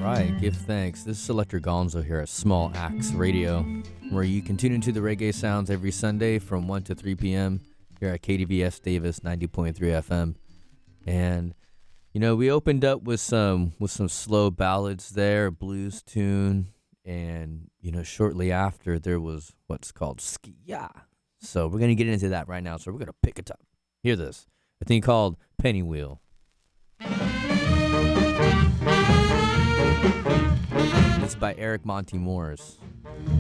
Right, give thanks. This is Selector Gonzo here at Small Axe Radio, where you can tune into the reggae sounds every Sunday from 1 to 3 p.m. here at KDVS Davis 90.3 FM. And we opened up with some slow ballads there, a blues tune, and shortly after there was what's called Skia. So we're gonna get into that right now. So we're gonna pick it up. Hear this, a thing called Penny Wheel. It's by Eric Monty Morris.